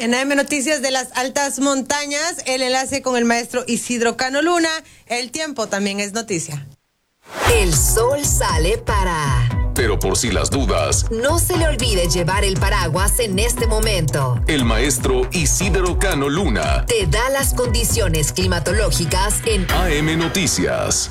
En AM Noticias de las altas montañas, el enlace con el maestro Isidro Cano Luna. El tiempo también es noticia. El sol sale para... Pero por si las dudas, no se le olvide llevar el paraguas en este momento. el maestro Isidro Cano Luna. Te da las condiciones climatológicas en AM Noticias.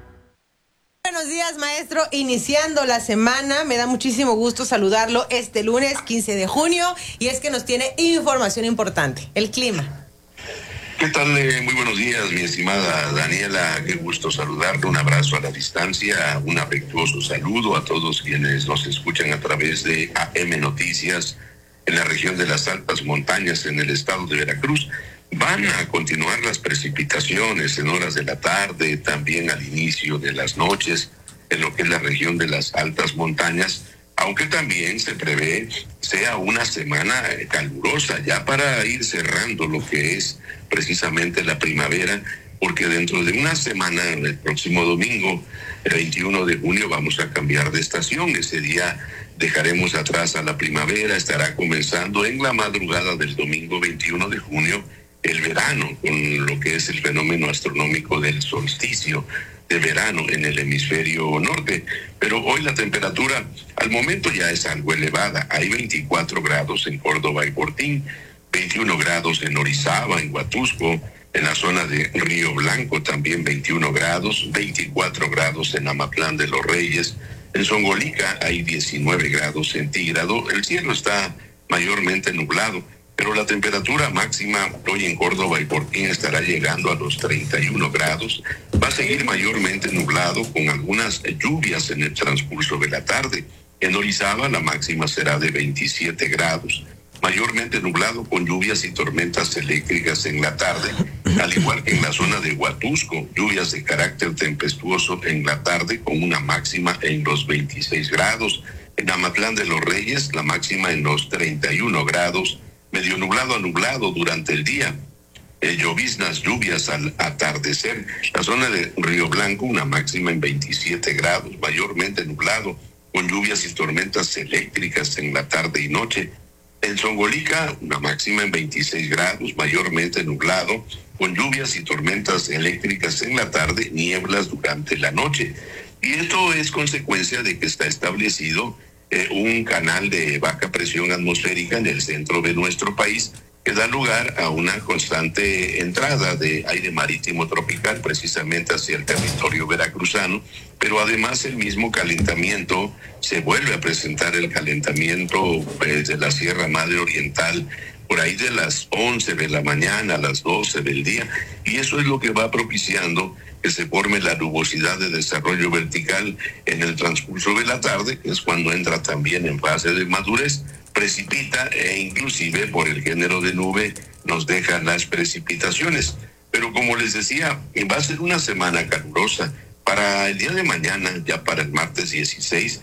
Buenos días, maestro. Iniciando la semana, me da muchísimo gusto saludarlo este lunes 15 de junio y es que nos tiene información importante, el clima. ¿Qué tal? Muy buenos días, mi estimada Daniela. Qué gusto saludarte. Un abrazo a la distancia, un afectuoso saludo a todos quienes nos escuchan a través de AM Noticias en la región de las altas montañas en el estado de Veracruz. Van a continuar las precipitaciones en horas de la tarde, también al inicio de las noches en lo que es la región de las altas montañas, aunque también se prevé sea una semana calurosa ya para ir cerrando lo que es precisamente la primavera, porque dentro de una semana, el próximo domingo, el 21 de junio, vamos a cambiar de estación. Ese día dejaremos atrás a la primavera, estará comenzando en la madrugada del domingo 21 de junio el verano, con lo que es el fenómeno astronómico del solsticio de verano en el hemisferio norte. Pero hoy la temperatura al momento ya es algo elevada. Hay 24 grados en Córdoba y Fortín, 21 grados en Orizaba, en Huatusco, en la zona de Río Blanco también 21 grados, 24 grados en Amatlán de los Reyes, en Zongolica hay 19 grados centígrados. El cielo está mayormente nublado, pero la temperatura máxima hoy en Córdoba y Fortín estará llegando a los 31 grados. Va a seguir mayormente nublado con algunas lluvias en el transcurso de la tarde. En Orizaba la máxima será de 27 grados. Mayormente nublado con lluvias y tormentas eléctricas en la tarde, al igual que en la zona de Huatusco, lluvias de carácter tempestuoso en la tarde con una máxima en los 26 grados. En Amatlán de los Reyes la máxima en los 31 grados, medio nublado a nublado durante el día. Lloviznas, lluvias al atardecer. La zona de Río Blanco una máxima en 27 grados, mayormente nublado con lluvias y tormentas eléctricas en la tarde y noche. En Zongolica, una máxima en 26 grados, mayormente nublado, con lluvias y tormentas eléctricas en la tarde, nieblas durante la noche. Y esto es consecuencia de que está establecido un canal de baja presión atmosférica en el centro de nuestro país, que da lugar a una constante entrada de aire marítimo tropical precisamente hacia el territorio veracruzano, pero además el mismo calentamiento, se vuelve a presentar el calentamiento de la Sierra Madre Oriental por ahí de las 11 de la mañana a las 12 del día, y eso es lo que va propiciando que se forme la nubosidad de desarrollo vertical en el transcurso de la tarde, que es cuando entra también en fase de madurez, precipita e inclusive por el género de nube nos deja las precipitaciones. Pero como les decía, va a ser una semana calurosa. Para el día de mañana, ya para el martes 16,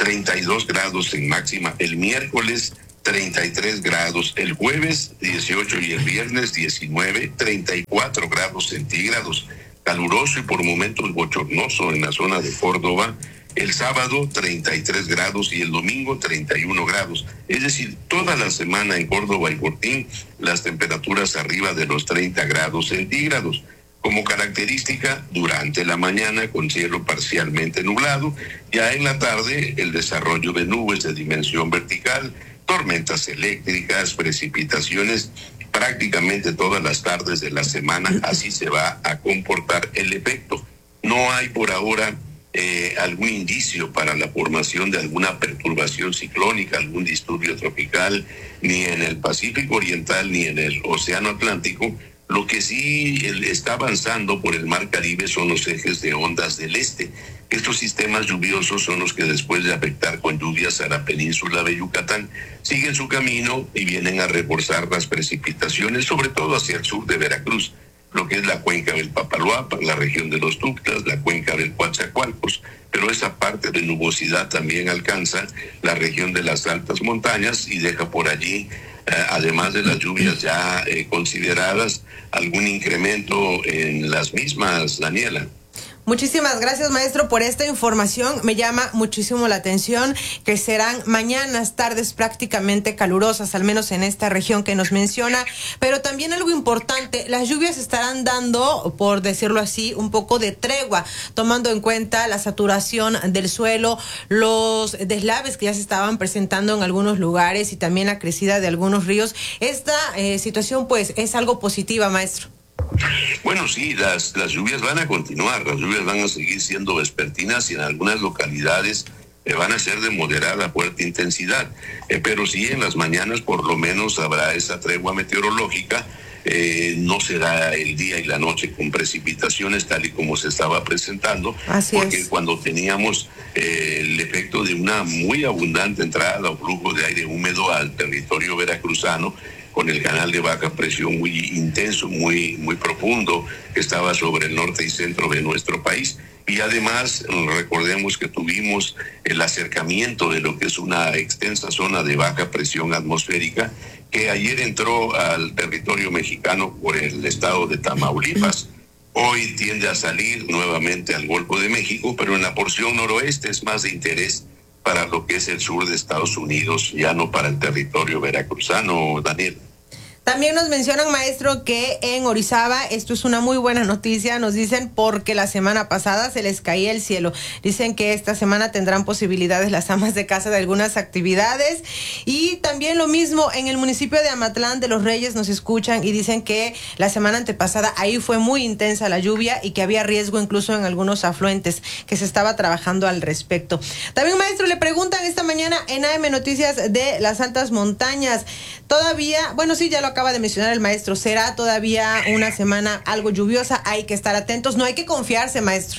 32 grados en máxima. El miércoles 33 grados, el jueves 18 y el viernes 19, 34 grados centígrados. Caluroso y por momentos bochornoso en la zona de Córdoba. El sábado 33 grados y el domingo 31 grados. Es decir, toda la semana en Córdoba y Fortín las temperaturas arriba de los 30 grados centígrados. Como característica, durante la mañana con cielo parcialmente nublado, ya en la tarde el desarrollo de nubes de dimensión vertical, tormentas eléctricas, precipitaciones prácticamente todas las tardes de la semana. Así se va a comportar el efecto. No hay por ahora algún indicio para la formación de alguna perturbación ciclónica, algún disturbio tropical, ni en el Pacífico Oriental ni en el Océano Atlántico. Lo que sí está avanzando por el Mar Caribe son los ejes de ondas del este. Estos sistemas lluviosos son los que después de afectar con lluvias a la península de Yucatán, siguen su camino y vienen a reforzar las precipitaciones, sobre todo hacia el sur de Veracruz, lo que es la cuenca del Papaloapan, la región de los Tuxtlas, la cuenca del Coatzacoalcos, pero esa parte de nubosidad también alcanza la región de las altas montañas y deja por allí, además de las lluvias ya consideradas, algún incremento en las mismas, Daniela. Muchísimas gracias, maestro, por esta información. Me llama muchísimo la atención que serán mañanas, tardes prácticamente calurosas, al menos en esta región que nos menciona. Pero también algo importante, las lluvias estarán dando, por decirlo así, un poco de tregua, tomando en cuenta la saturación del suelo, los deslaves que ya se estaban presentando en algunos lugares y también la crecida de algunos ríos. Esta situación, pues, es algo positiva, maestro. Bueno, sí, las lluvias van a continuar, las lluvias van a seguir siendo vespertinas y en algunas localidades van a ser de moderada a fuerte intensidad, pero sí en las mañanas por lo menos habrá esa tregua meteorológica. No será el día y la noche con precipitaciones tal y como se estaba presentando, porque cuando teníamos el efecto de una muy abundante entrada o flujo de aire húmedo al territorio veracruzano, con el canal de baja presión muy intenso, muy profundo, que estaba sobre el norte y centro de nuestro país. Y además, recordemos que tuvimos el acercamiento de lo que es una extensa zona de baja presión atmosférica, que ayer entró al territorio mexicano por el estado de Tamaulipas. Hoy tiende a salir nuevamente al Golfo de México, pero en la porción noroeste es más de interés para lo que es el sur de Estados Unidos, ya no para el territorio veracruzano, Daniel. También nos mencionan, maestro, que en Orizaba, esto es una muy buena noticia, nos dicen, porque la semana pasada se les caía el cielo. Dicen que esta semana tendrán posibilidades las amas de casa de algunas actividades. Y también lo mismo en el municipio de Amatlán de los Reyes nos escuchan y dicen que la semana antepasada ahí fue muy intensa la lluvia y que había riesgo incluso en algunos afluentes, que se estaba trabajando al respecto. También, maestro, le preguntan esta mañana en AM Noticias de las altas montañas. Todavía, bueno, sí, ya lo acaba de mencionar el maestro, será todavía una semana algo lluviosa, hay que estar atentos, no hay que confiarse, maestro.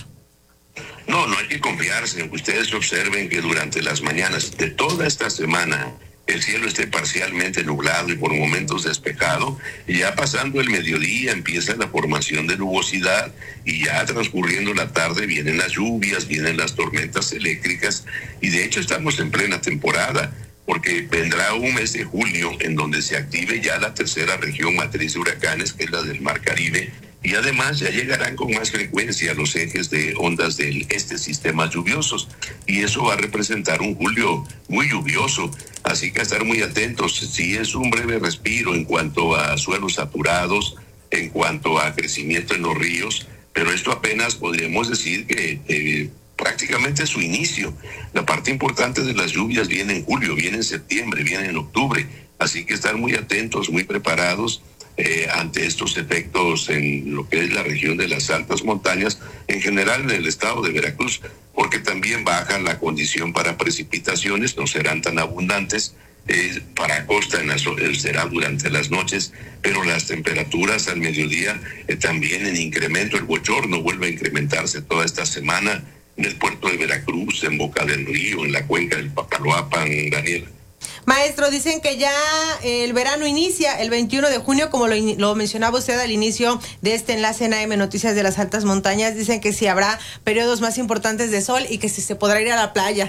No hay que confiarse. Ustedes observen que durante las mañanas de toda esta semana el cielo esté parcialmente nublado y por momentos despejado, y ya pasando el mediodía empieza la formación de nubosidad y ya transcurriendo la tarde vienen las lluvias, vienen las tormentas eléctricas y de hecho estamos en plena temporada, porque vendrá un mes de julio en donde se active ya la tercera región matriz de huracanes, que es la del Mar Caribe, y además ya llegarán con más frecuencia los ejes de ondas de sistemas lluviosos, y eso va a representar un julio muy lluvioso, así que a estar muy atentos. Si es un breve respiro en cuanto a suelos saturados, en cuanto a crecimiento en los ríos, pero esto apenas podríamos decir que prácticamente su inicio. La parte importante de las lluvias viene en julio, viene en septiembre, viene en octubre, así que estar muy atentos, muy preparados ante estos efectos en lo que es la región de las altas montañas, en general en el estado de Veracruz, porque también baja la condición para precipitaciones, no serán tan abundantes. Para costa será durante las noches, pero las temperaturas al mediodía también en incremento. El bochorno vuelve a incrementarse toda esta semana en el puerto de Veracruz, en Boca del Río, en la cuenca del Papaloapan, Daniel. Maestro, dicen que ya el verano inicia el 21 de junio, como lo mencionaba usted al inicio de este enlace en AM Noticias de las Altas Montañas. Dicen que sí habrá periodos más importantes de sol y que sí se podrá ir a la playa.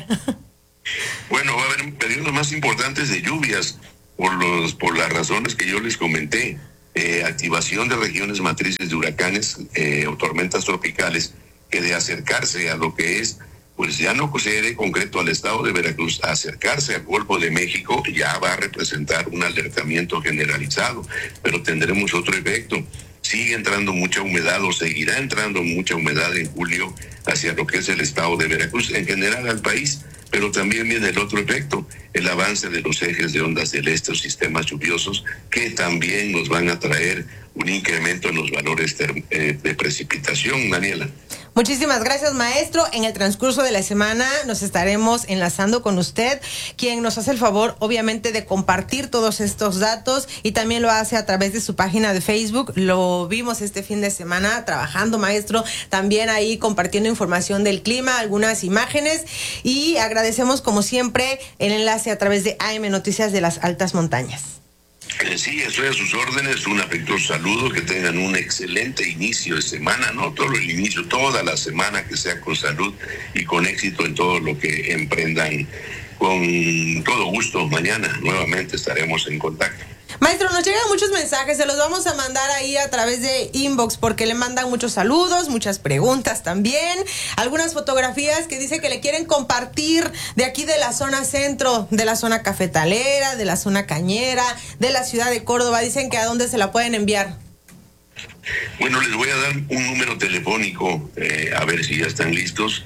Bueno, va a haber periodos más importantes de lluvias por las razones que yo les comenté. Activación de regiones matrices de huracanes o tormentas tropicales, que de acercarse a lo que es, pues ya no procede concreto al estado de Veracruz, acercarse al Golfo de México ya va a representar un alertamiento generalizado, pero tendremos otro efecto. Sigue entrando mucha humedad o seguirá entrando mucha humedad en julio hacia lo que es el estado de Veracruz, en general al país, pero también viene el otro efecto, el avance de los ejes de ondas del este o sistemas lluviosos, que también nos van a traer un incremento en los valores de precipitación, Daniela. Muchísimas gracias, maestro. En el transcurso de la semana nos estaremos enlazando con usted, quien nos hace el favor, obviamente, de compartir todos estos datos y también lo hace a través de su página de Facebook. Lo vimos este fin de semana trabajando, maestro, también ahí compartiendo información del clima, algunas imágenes, y agradecemos como siempre el enlace a través de AM Noticias de las Altas Montañas. Sí, estoy a sus órdenes. Un afectuoso saludo, que tengan un excelente inicio de semana, no todo el inicio, toda la semana, que sea con salud y con éxito en todo lo que emprendan. Con todo gusto, mañana nuevamente estaremos en contacto. Maestro, nos llegan muchos mensajes, se los vamos a mandar ahí a través de inbox porque le mandan muchos saludos, muchas preguntas también, algunas fotografías que dice que le quieren compartir de aquí de la zona centro, de la zona cafetalera, de la zona cañera, de la ciudad de Córdoba. Dicen que a dónde se la pueden enviar. Bueno, les voy a dar un número telefónico, a ver si ya están listos.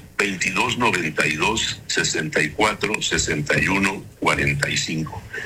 2292-64-61-45.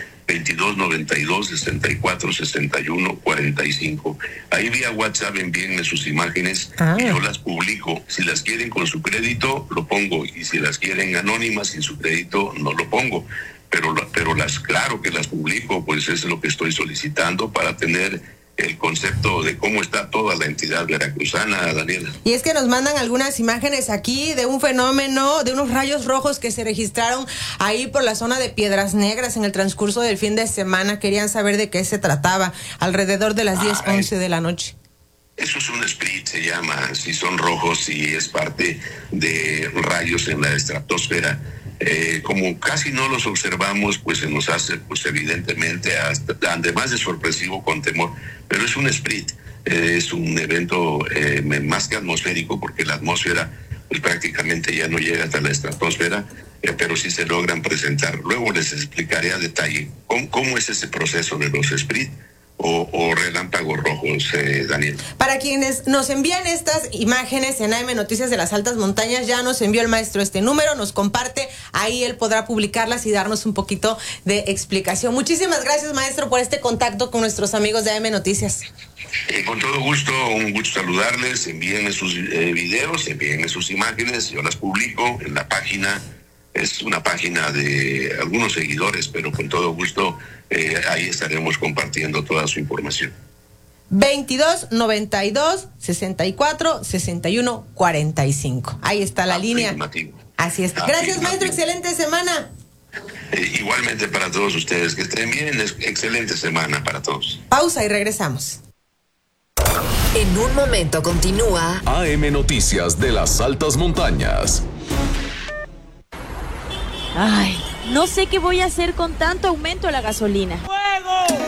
2292-64-61-45. Ahí vía WhatsApp envíenme sus imágenes y yo las publico. Si las quieren con su crédito, lo pongo. Y si las quieren anónimas sin su crédito, no lo pongo. Pero claro que las publico, pues es lo que estoy solicitando para tener el concepto de cómo está toda la entidad veracruzana, Daniela. Y es que nos mandan algunas imágenes aquí de un fenómeno, de unos rayos rojos que se registraron ahí por la zona de Piedras Negras en el transcurso del fin de semana. Querían saber de qué se trataba, alrededor de las 10, 11 de la noche. Eso es un split, se llama, si son rojos y es parte de rayos en la estratosfera. Como casi no los observamos, pues se nos hace, pues evidentemente, además de sorpresivo, con temor, pero es un split, es un evento más que atmosférico, porque la atmósfera pues prácticamente ya no llega hasta la estratosfera, pero sí se logran presentar. Luego les explicaré a detalle cómo es ese proceso de los split o relámpagos rojos, Daniel. Para quienes nos envían estas imágenes en AM Noticias de las Altas Montañas, ya nos envió el maestro este número, nos comparte, ahí él podrá publicarlas y darnos un poquito de explicación. Muchísimas gracias, maestro, por este contacto con nuestros amigos de AM Noticias. Con todo gusto, un gusto saludarles. Envíenme sus videos, envíenme sus imágenes, yo las publico en la página. Es una página de algunos seguidores, pero con todo gusto ahí estaremos compartiendo toda su información. 2292-64-61-45. Ahí está la línea. Así es. Gracias, maestro. Excelente semana. Igualmente para todos ustedes. Que estén bien. Excelente semana para todos. Pausa y regresamos. En un momento continúa AM Noticias de las Altas Montañas. Ay, no sé qué voy a hacer con tanto aumento de la gasolina. ¡Fuego!